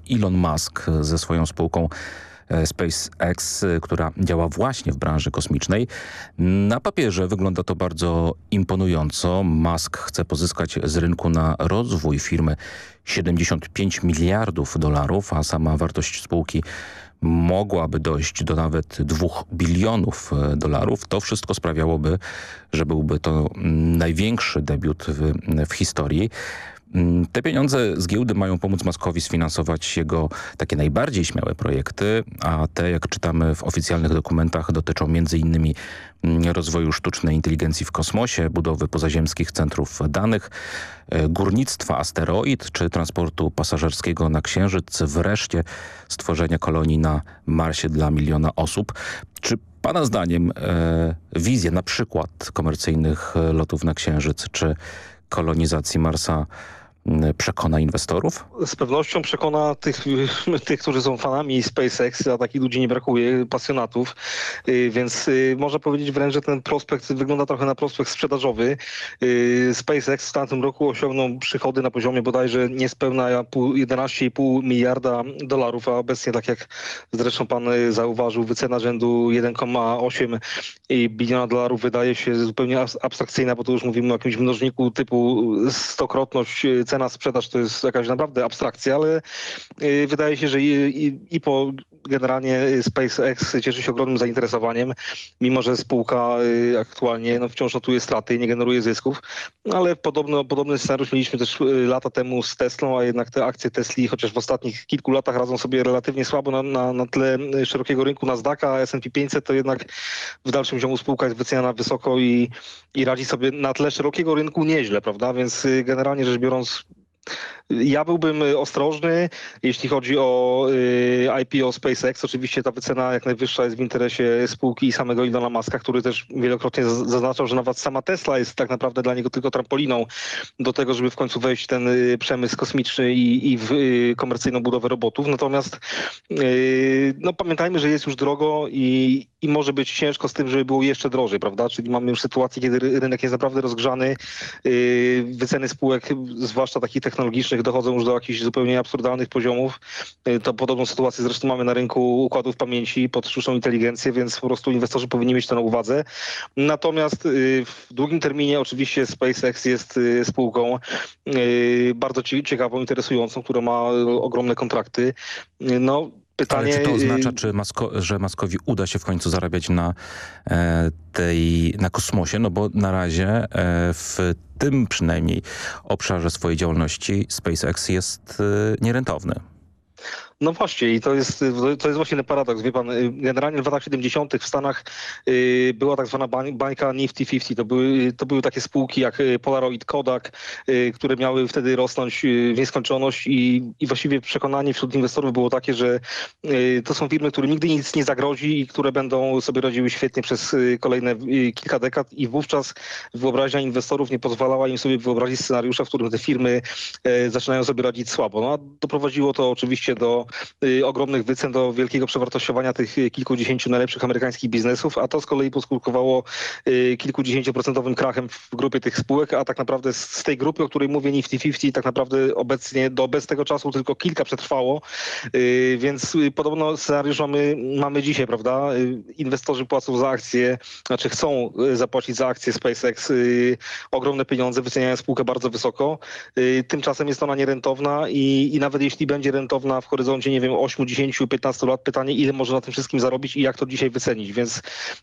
Elon Musk ze swoją spółką SpaceX, która działa właśnie w branży kosmicznej. Na papierze wygląda to bardzo imponująco. Musk chce pozyskać z rynku na rozwój firmy 75 miliardów dolarów, a sama wartość spółki mogłaby dojść do nawet 2 bilionów dolarów. To wszystko sprawiałoby, że byłby to największy debiut w historii. Te pieniądze z giełdy mają pomóc Muskowi sfinansować jego takie najbardziej śmiałe projekty, a te, jak czytamy w oficjalnych dokumentach, dotyczą m.in. rozwoju sztucznej inteligencji w kosmosie, budowy pozaziemskich centrów danych, górnictwa asteroid czy transportu pasażerskiego na Księżyc, wreszcie stworzenia kolonii na Marsie dla 1 miliona osób. Czy pana zdaniem wizja na przykład komercyjnych lotów na Księżyc czy kolonizacji Marsa przekona inwestorów? Z pewnością przekona tych, którzy są fanami SpaceX, a takich ludzi nie brakuje, pasjonatów, więc można powiedzieć wręcz, że ten prospekt wygląda trochę na prospekt sprzedażowy. SpaceX w tamtym roku osiągnął przychody na poziomie bodajże niespełna 11,5 miliarda dolarów, a obecnie, tak jak zresztą pan zauważył, wycena rzędu 1,8 biliona dolarów wydaje się zupełnie abstrakcyjna, bo tu już mówimy o jakimś mnożniku typu stokrotność cena sprzedaż to jest jakaś naprawdę abstrakcja, ale wydaje się, że i po generalnie SpaceX cieszy się ogromnym zainteresowaniem, mimo że spółka aktualnie wciąż notuje straty i nie generuje zysków, ale podobny scenariusz mieliśmy też lata temu z Teslą, a jednak te akcje Tesli, chociaż w ostatnich kilku latach radzą sobie relatywnie słabo na tle szerokiego rynku Nasdaqa, a S&P 500, to jednak w dalszym ciągu spółka jest wyceniana wysoko i radzi sobie na tle szerokiego rynku nieźle, prawda? Więc generalnie rzecz biorąc, ja byłbym ostrożny, jeśli chodzi o IPO SpaceX. Oczywiście ta wycena jak najwyższa jest w interesie spółki i samego Elona Muska, który też wielokrotnie zaznaczał, że nawet sama Tesla jest tak naprawdę dla niego tylko trampoliną do tego, żeby w końcu wejść w ten przemysł kosmiczny i w komercyjną budowę robotów. Natomiast pamiętajmy, że jest już drogo i może być ciężko z tym, żeby było jeszcze drożej, prawda? Czyli mamy już sytuację, kiedy rynek jest naprawdę rozgrzany. Wyceny spółek, zwłaszcza takich technologicznych, dochodzą już do jakichś zupełnie absurdalnych poziomów. To podobną sytuację zresztą mamy na rynku układów pamięci pod sztuczną inteligencję, więc po prostu inwestorzy powinni mieć to na uwadze. Natomiast w długim terminie oczywiście SpaceX jest spółką bardzo ciekawą, interesującą, która ma ogromne kontrakty. Pytanie... Ale czy to oznacza, że Muskowi uda się w końcu zarabiać na kosmosie? No bo na razie w tym przynajmniej obszarze swojej działalności SpaceX jest nierentowny. No właśnie i to jest właśnie ten paradoks. Wie pan, generalnie w latach 70. w Stanach była tak zwana bańka Nifty 50. To były takie spółki jak Polaroid, Kodak, które miały wtedy rosnąć w nieskończoność i właściwie przekonanie wśród inwestorów było takie, że to są firmy, które nigdy nic nie zagrozi i które będą sobie radziły świetnie przez kolejne kilka dekad i wówczas wyobraźnia inwestorów nie pozwalała im sobie wyobrazić scenariusza, w którym te firmy zaczynają sobie radzić słabo. A doprowadziło to oczywiście do ogromnych wycen, do wielkiego przewartościowania tych kilkudziesięciu najlepszych amerykańskich biznesów, a to z kolei poskutkowało kilkudziesięcioprocentowym krachem w grupie tych spółek, a tak naprawdę z tej grupy, o której mówię, Nifty 50, tak naprawdę obecnie bez tego czasu tylko kilka przetrwało, więc podobno scenariusz mamy dzisiaj, prawda? Inwestorzy płacą za akcje, znaczy chcą zapłacić za akcje SpaceX ogromne pieniądze, wyceniają spółkę bardzo wysoko. Tymczasem jest ona nierentowna i nawet jeśli będzie rentowna w horyzoncie, nie wiem, 8, 10, 15 lat, pytanie, ile może na tym wszystkim zarobić i jak to dzisiaj wycenić. Więc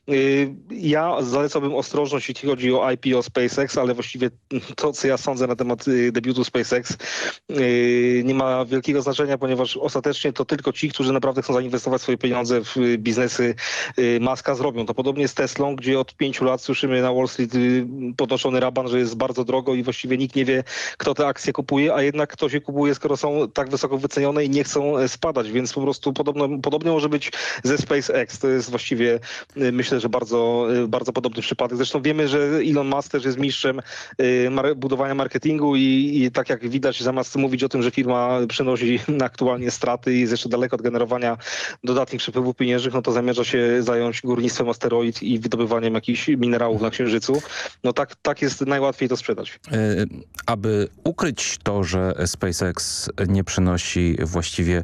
ja zalecałbym ostrożność, jeśli chodzi o IPO SpaceX, ale właściwie to, co ja sądzę na temat debiutu SpaceX, nie ma wielkiego znaczenia, ponieważ ostatecznie to tylko ci, którzy naprawdę chcą zainwestować swoje pieniądze w biznesy Muska, zrobią. To podobnie z Teslą, gdzie od 5 lat słyszymy na Wall Street podnoszony raban, że jest bardzo drogo i właściwie nikt nie wie, kto te akcje kupuje, a jednak ktoś je kupuje, skoro są tak wysoko wycenione i nie chcą spadać, więc po prostu podobnie może być ze SpaceX. To jest właściwie, myślę, że bardzo, bardzo podobny przypadek. Zresztą wiemy, że Elon Musk też jest mistrzem budowania marketingu i tak jak widać, zamiast mówić o tym, że firma przynosi aktualnie straty i jest jeszcze daleko od generowania dodatnich przepływów pieniężnych, no to zamierza się zająć górnictwem asteroid i wydobywaniem jakichś minerałów na Księżycu. No tak jest najłatwiej to sprzedać. Aby ukryć to, że SpaceX nie przynosi właściwie